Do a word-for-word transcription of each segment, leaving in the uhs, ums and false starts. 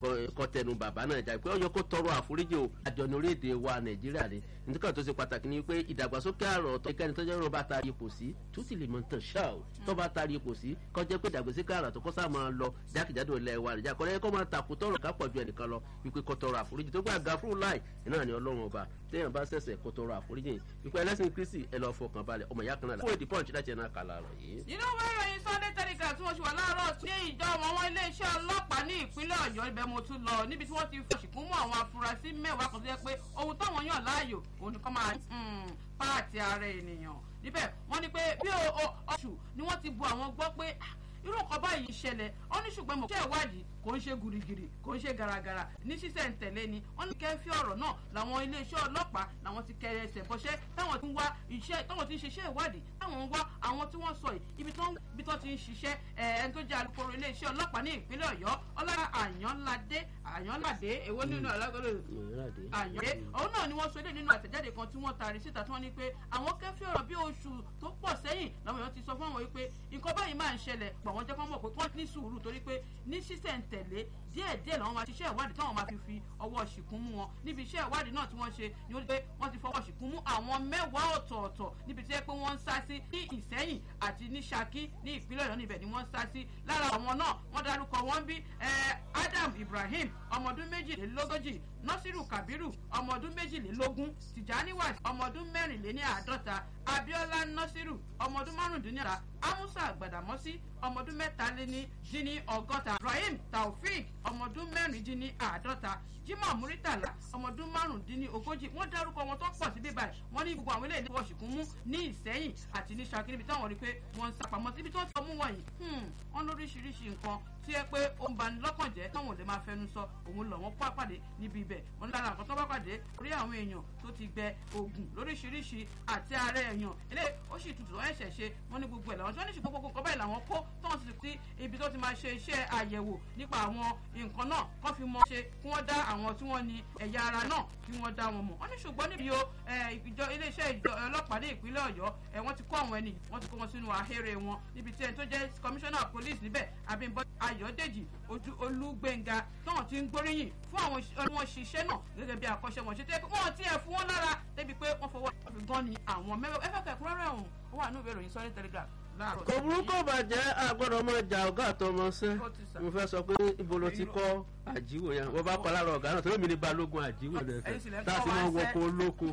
kọtẹnu bàbá náà jà pé ó yẹ kó tọrọ àforíjì o àjọni orílẹ̀-èdè wa nàìjíríà ni nítorí tó ṣe pàtàkì ni pé ìdàgbàsókè àrọ̀ ọ̀tọ̀ ẹnikẹ́ni tó jẹ́ rọ̀ bá taari ipò sí tó sì lè mọ̀ tán ṣá o tó bá taari ipò sí kọ́ jẹ́ pé ìdàgbàsókè àrọ̀ tó kọ́ sá máa lọ jákèjádò ilẹ̀ wa nìjà kọ́ lẹ́yìn kọ́ máa takò tọrọ ká pọ̀ ju ẹnìkan lọ wípé kó tọrọ àforíjì tó gbà ga fún láì náà ni ọlọ́run ọba téèyàn bá ṣẹ̀ṣẹ̀ kó tọrọ àforíjì wípé ẹlẹ́sìn kristi ẹ lọ fọkàn balẹ̀ ọmọ ìyá kan náà fún èdè punch láti ẹ̀nà kàlà rọ̀ yìí. nínú wẹ́rọ yìí Sunday Telegraph tí wọ́n ṣe wà láàárọ̀ sí ìjọ àwọn iléeṣẹ́ ọlọ́pàá ní ìpínlẹ̀ ọ̀yọ́ ibẹ̀ mo tún lọ níbi tí wọ́n ti fi ṣìkún mú àwọn afurasí mẹ́wàá kan tó yẹ pé ohun táwọn yàn láàyò òun nìkan máa pààtì ara ènìyàn níbẹ̀ wọ́n ní pé bí oṣù ni wọ́n ti bu àwọn gbọ́ pé irú nǹkan báyìí ṣẹlẹ̀ ó ní ṣùgbọ́n mo ṣe ìwádìí kò ń ṣe gùrìgìrì kò ń ṣe gàràgàrà ní ṣísẹ̀ ń tẹ̀lé ni wọ́n ní kẹ́fí ọ̀rọ̀ náà làwọn iléeṣẹ́ ọlọ́pàá làwọn ti kẹrẹ ẹsẹ̀ bọ́ṣẹ́ táwọn ti ń wá iṣẹ́ táwọn ti ń ṣiṣẹ́ ìwádìí táwọn ń wá àwọn tí wọ́n sọ yìí ibi tó ibi tó ti ń ṣiṣẹ́ ẹni tó jẹ́ alukoro iléeṣẹ́ ọlọ́pàá ní ìpínlẹ̀ ọ̀yọ́ ọlára àyànládé àyànládé èwo nínú alágbèrè àyànládé òun náà ni wọ́n sọ ilé nínú àtẹ̀jáde kan tí wọ́n taari síta tí wọ́n ní pé àwọn kẹ́fí ọ̀rọ̀ bí oṣù tó pọ̀ sẹ́yìn làwọn èèyàn ti sọ fún àwọn wípé nǹkan báyìí máa ń ṣẹlẹ̀ pọ̀ wọ́n jẹ́ kó mọ̀ pé kó ní sùúrù torí pé ní ṣísẹ̀ ń tẹ̀lé díẹ̀ díẹ̀ làwọn máa ṣiṣẹ́ ìwádìí táwọn máa fi fi ọwọ́ ṣìkún mú wọn níbi iṣẹ́ ìwádìí náà tí wọ́n ṣe ni wọ́n ti pé wọ́n ti fọwọ́ ṣìkún mú àwọn mẹ́wàá ọ̀tọ̀ọ̀tọ̀ níbi tí pé wọ́n ń sá sí ní Ìsẹ́yìn àti ní Ṣakí ní ìpínlẹ̀ Ọ̀yọ́ níbẹ̀ ni wọ́n ń sá sí lára àwọn náà wọ́n dárúkọ wọn bí Adam Ibrahim ọmọdún méjìlélógójì Nasiru Kabiru ọmọdún méjìlélógún Tijani Wasi ọmọdún mẹ́rìnléní àádọ́ta Abiola Nasiru ọmọdún márùndínláàdọ́ta Amusa Gbàdàmọ́sí ọmọdún mẹ́taléní díní ọgọ́ta Ibrahim Taofik ọmọdún mẹ́rìndínní àádọ́ta Jimoh Muritala ọmọdún márùndínní ogójì wọ́n dárúkọ wọn tó pọ̀ sí bíbá ẹ̀ wọ́n ní gbogbo àwọn ilé ìdíwọ̀ ṣìkún mú ní Ìsẹ́yìn àti ní Ṣakí níbi táwọn rí pé wọ́n ń sapamọ́ síbi tí wọ́n ti sọ mú wọ̀nyí wọ́n lóríṣiríṣi nǹkan tí ẹ pé ó ń bani lọ́kàn jẹ́ táwọn ò lè máa fẹnu sọ òun lọ wọ́n pàdé níbi ibẹ̀ wọ́n ní lára nǹkan tó bá pàdé orí àwọn èèyàn tó ti gbẹ oògùn lóríṣiríṣi àti ààrẹ èèyàn ilé ó sì tutù wọ́n ẹ̀ṣẹ̀ ṣe wọ́n ní gbogbo ẹ̀ làwọn tí wọ́n ní ṣùgbọ́n gbogbo nǹkan báyìí làwọn kó tóun sì ti ibi tó ti máa ṣe iṣẹ́ àyẹ̀wò nípa àwọn nǹkan náà kọ́ fi mọ ṣe kí wọ́n dá àwọn tí wọ́n ní ẹ̀yà ara náà kí wọ́n dá wọn mọ̀ wọ́n ní ṣùgbọ́n níbi o ìjọ iléeṣẹ́ ìjọ ọlọ́pàá ní ìpínlẹ̀ Ọ̀yọ́ wọ́n ti kó àwọn ẹni wọ́n ti kó wọn sínú ahéré wọn níbi tí ẹni tó jẹ́ commissioner police níbẹ̀ Abímbọ́lá Ayọ̀dèjì Olúgbénga táwọn ti ń gbóríyìn fún àwọn wọn ṣiṣẹ́ náà gẹ́gẹ́ bí akọ́ṣẹ́mọṣẹ́ tẹ́ wọ́n ti ẹ̀ fún wọn lára débi pé wọ́n fọwọ́ fi gan ni àwọn mẹ́wàá ẹ̀fẹ́ kẹ̀kúrẹ́rẹ́ ọ̀hún ó wà ní ìwé ìròyìn Sunday Telegraph. kò burúkú bàjẹ́ àgbọ̀dọ̀ ọmọ ìjà ọ̀gá àtọmọṣẹ́ mo fẹ́ sọ pé ibo ló ti kọ́ àjíwò yẹn wọ́n bá kọ́ lára ọ̀gá náà torí mi ní balógun àjíwò rẹ̀ fẹ́ tá a sì máa ń wọkọ̀ olóko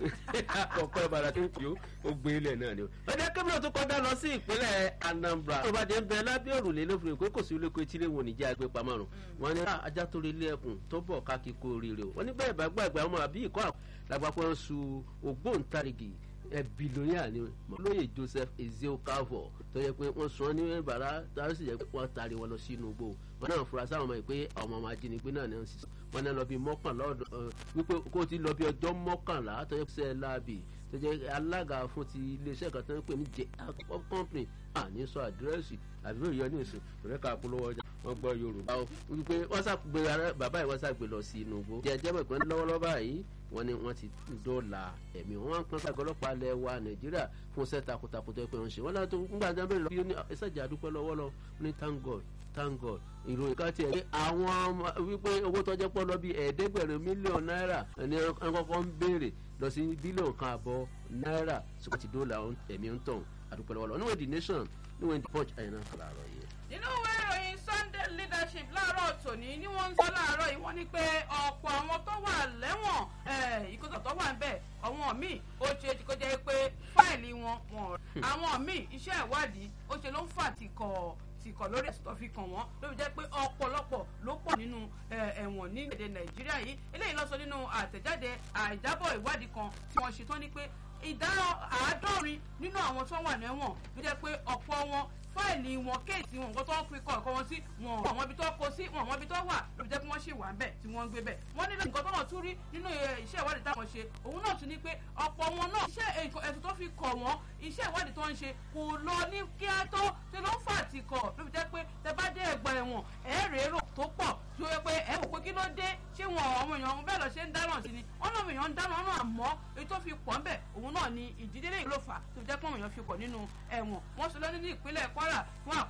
àkọ́kọ́ ìbàdàn tó ń kí ó gbé ilẹ̀ náà ni o. ọjọ́ kébìlì tó kọjá lọ sí ìpínlẹ̀ Anambra tó bá dé ń bẹ lábẹ́ òrùlé lófin pé kò sí olóko etílé wọn níjà ẹgbẹ́ pamọ́rùn wọn ní ajá tó rí ilé ẹkùn tó bọ̀ káàkiri kó oríire o wọn nígbà ìbàgbàgbà ọmọ àbí ìkọ́ àgbàpọ̀ ń su ògbóǹtarìgì ẹbí lóyà ni lóye Joseph Ezeokavo tó yẹ pé wọ́n sọ ní bàrà tó sì yẹ pé wọ́n taari wọn lọ sínú igbó wọn náà fura sáwọn ọmọ yìí pé àwọn ọmọ ajínigbé náà ní sísọ wọn náà lọ bí mọ́kànlá ọdún wípé kó ti lọ bí ọjọ́ mọ́kànlá tó yẹ pé láàbì tó jẹ́ alága fún ti iléeṣẹ́ kan tó ń pè ní j company àní sọ àdírẹ́sì àbúrò ìyọ ní ìsìn òrẹ́ka polówó ọjà wọn gbọ́ Yorùbá o wípé wọ́n sàgbé bàbá yìí wọ́n sàgbé lọ sí inú igbó jẹjẹ bẹ̀ pé lọ́wọ́lọ́wọ́ báyìí wọ́n ní wọ́n ti dọ́là ẹ̀mí wọn ń pọn sí àgọ́lọ́pàá alẹ́ wa Nàìjíríà fún iṣẹ́ takuntakun tó yẹ pé wọ́n ń ṣe wọ́n láti gbúgbà jẹ́ bẹ́ẹ̀ lọ bí ẹ̀sẹ̀jà dúpẹ́ lọ́wọ́ lọ ní thank God thank God ìròyìn kan tiẹ̀ pé àwọn wípé owó tọ́jẹ́ pọ̀ lọ bí ẹ̀ẹ́dẹ́gbẹ̀rún mílíọ̀nù náírà ẹni kọ́kọ́ ń béèrè lọ sí bílíọ̀nù kan àbọ̀ náírà sọ́kò ti dọ́là ẹ̀mí ń tàn àdúpẹ́ lọ́wọ́ lọ níwèé The Nation níwèé The Punch àyìnà kàlàrọ̀ yìí. nínú ìwé ìròyìn Sunday Leadership láàárọ̀ tòní ni wọ́n ń sọ láàárọ̀ yìí wọ́n ní pé ọ̀pọ̀ àwọn tó wà lẹ́wọ̀n ìkótó tó wà ń bẹ̀ àwọn míì ó ṣe é kó jẹ́ pé fáìlì wọn wọn àwọn míì iṣẹ́ ìwádìí ó ṣe ló ń fà tìkọ̀ tìkọ̀ lórí ẹ̀sùn tó fi kàn wọ́n ló fi jẹ́ pé ọ̀pọ̀lọpọ̀ ló pọ̀ nínú ẹ̀wọ̀n ní èdè Nàìjíríà yìí eléyìí ló sọ nínú àtẹ̀jáde àìjábọ̀ ìwádìí kan tí wọ́n ṣe tán ní pé ìdá àádọ́rin nínú àwọn tó wà lẹ́wọ̀n ló jẹ́ pé ọ̀pọ̀ wọn fáìlì wọn kéèsì wọn nǹkan tó ń fi kọ ẹ̀kọ́ wọn sí wọn àwọn ibi tó kó sí wọn àwọn ibi tó wà ló fi jẹ́ pé wọ́n ṣì wà ń bẹ̀ tí wọ́n ń gbé bẹ̀. wọ́n nílò nǹkan tó náà tún rí nínú iṣẹ́ ìwádìí táwọn ṣe òun náà tún ní pé ọ̀pọ̀ wọn náà iṣẹ́ ẹ̀sùn tó fi kọ̀ wọ́n iṣẹ́ ìwádìí tó ń ṣe kò lọ ní kíá tó ṣe ló ń fà tì kọ̀ ló fi jẹ́ pé tẹ bá dé ẹgbà ẹ̀wọ̀n ẹ̀ẹ́rẹ́rò tó pọ̀ tí ó yẹ pé ẹ̀ wò pé kí ló dé ṣé wọn àwọn èèyàn bẹ́ẹ̀ lọ ṣe ń dáná sí ni wọ́n náà èèyàn ń dáná náà àmọ́ èyí tó fi pọ̀ ń bẹ̀ òun náà ni ìdílé ló fà tó fi jẹ́ pé àwọn èèyàn fi pọ̀ nínú ẹ̀wọ̀n wọ́n sọ lọ ní ìpínlẹ̀ Kwara fún